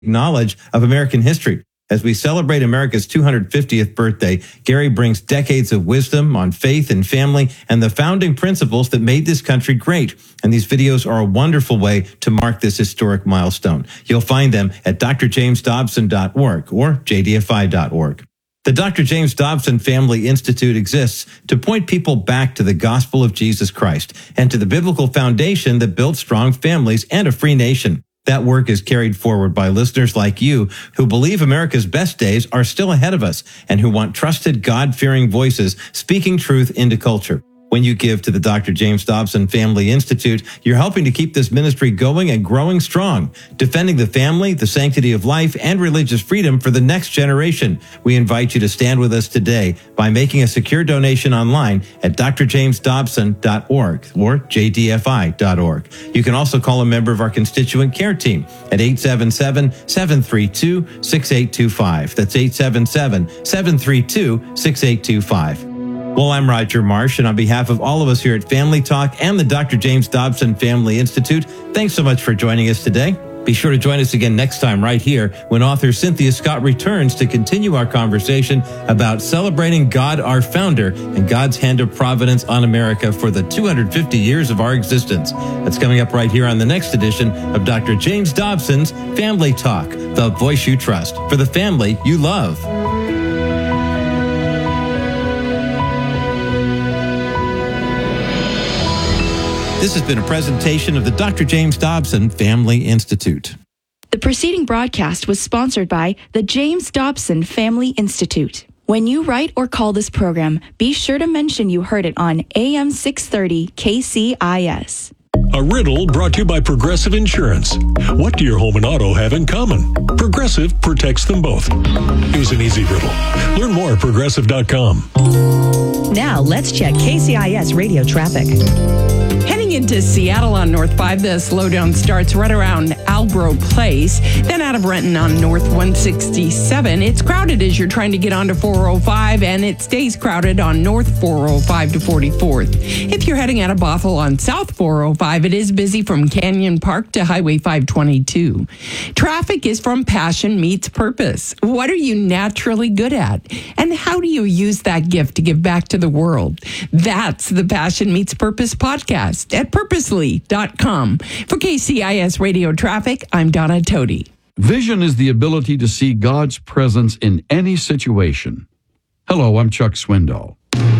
knowledge of American history. As we celebrate America's 250th birthday, Gary brings decades of wisdom on faith and family and the founding principles that made this country great. And these videos are a wonderful way to mark this historic milestone. You'll find them at drjamesdobson.org or jdfi.org. The Dr. James Dobson Family Institute exists to point people back to the gospel of Jesus Christ and to the biblical foundation that built strong families and a free nation. That work is carried forward by listeners like you who believe America's best days are still ahead of us and who want trusted, God-fearing voices speaking truth into culture. When you give to the Dr. James Dobson Family Institute, you're helping to keep this ministry going and growing strong, defending the family, the sanctity of life, and religious freedom for the next generation. We invite you to stand with us today by making a secure donation online at drjamesdobson.org or jdfi.org. You can also call a member of our constituent care team at 877-732-6825. That's 877-732-6825. Well, I'm Roger Marsh, and on behalf of all of us here at Family Talk and the Dr. James Dobson Family Institute, thanks so much for joining us today. Be sure to join us again next time right here when author Cynthia Scott returns to continue our conversation about celebrating God, our founder, and God's hand of providence on America for the 250 years of our existence. That's coming up right here on the next edition of Dr. James Dobson's Family Talk, the voice you trust for the family you love. This has been a presentation of the Dr. James Dobson Family Institute. The preceding broadcast was sponsored by the James Dobson Family Institute. When you write or call this program, be sure to mention you heard it on AM 630 KCIS. A riddle brought to you by Progressive Insurance. What do your home and auto have in common? Progressive protects them both. Here's an easy riddle. Learn more at progressive.com. Now let's check KCIS radio traffic. Heading into Seattle on North 5, the slowdown starts right around Albro Place. Then out of Renton on North 167. It's crowded as you're trying to get onto 405, and it stays crowded on North 405 to 44th. If you're heading out of Bothell on South 405, it is busy from Canyon Park to Highway 522. Traffic is from Passion Meets Purpose. What are you naturally good at? And how do you use that gift to give back to the world? That's the Passion Meets Purpose podcast at purposely.com. For KCIS Radio Traffic, I'm Donna Toti. Vision is the ability to see God's presence in any situation. Hello, I'm Chuck Swindoll.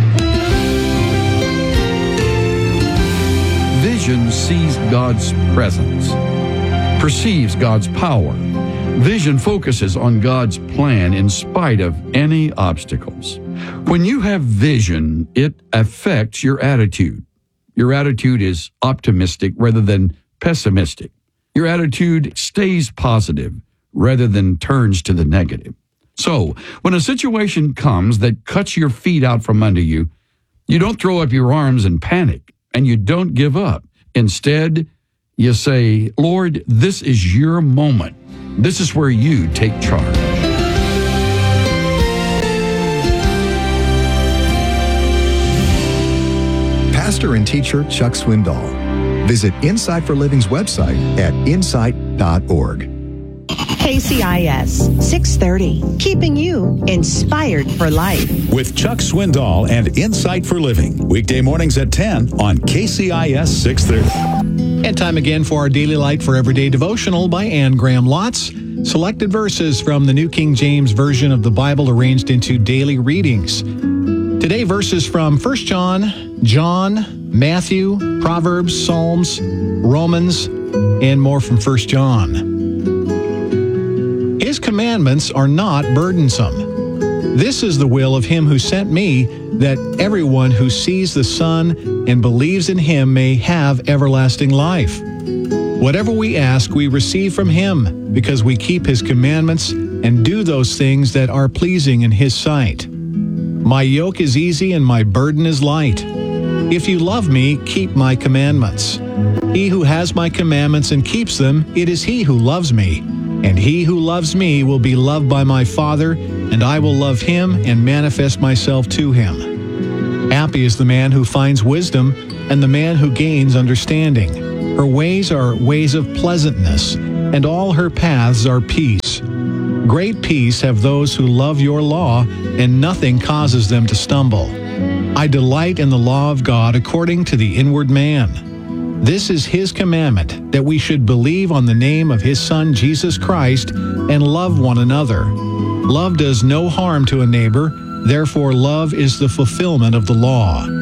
Vision sees God's presence, perceives God's power. Vision focuses on God's plan in spite of any obstacles. When you have vision, it affects your attitude. Your attitude is optimistic rather than pessimistic. Your attitude stays positive rather than turns to the negative. So, when a situation comes that cuts your feet out from under you, you don't throw up your arms and panic, and you don't give up. Instead, you say, Lord, this is your moment. This is where you take charge. Pastor and teacher Chuck Swindoll. Visit Insight for Living's website at insight.org. KCIS 630, keeping you inspired for life. With Chuck Swindoll and Insight for Living. Weekday mornings at 10 on KCIS 630. And time again for our Daily Light for Everyday devotional by Anne Graham Lotz. Selected verses from the New King James Version of the Bible arranged into daily readings. Today, verses from 1 John, Matthew, Proverbs, Psalms, Romans, and more from 1 John. His commandments are not burdensome. This is the will of him who sent me, that everyone who sees the Son and believes in him may have everlasting life. Whatever we ask, we receive from him, because we keep his commandments and do those things that are pleasing in his sight. My yoke is easy and my burden is light. If you love me, keep my commandments. He who has my commandments and keeps them, it is he who loves me. And he who loves me will be loved by my Father, and I will love him and manifest myself to him. Happy is the man who finds wisdom and the man who gains understanding. Her ways are ways of pleasantness, and all her paths are peace. Great peace have those who love your law, and nothing causes them to stumble. I delight in the law of God according to the inward man. This is his commandment, that we should believe on the name of his Son Jesus Christ and love one another. Love does no harm to a neighbor, therefore love is the fulfillment of the law.